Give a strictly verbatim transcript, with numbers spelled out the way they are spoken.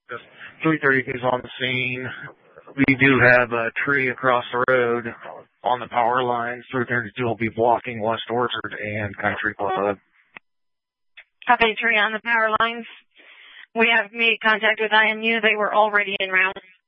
three thirty is on the scene. We do have a tree across the road on the power lines. three thirty-two will be blocking West Orchard and Country Club. Copy, tree on the power lines. We have made contact with I M U. They were already en route.